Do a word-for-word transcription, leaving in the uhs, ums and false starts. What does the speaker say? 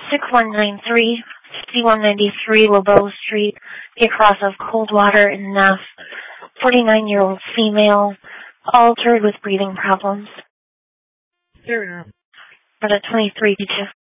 six one nine three, C one ninety-three LeBeau Street, across of Coldwater in Neff. forty-nine-year-old female, altered with breathing problems. There we are. For the twenty-three teacher.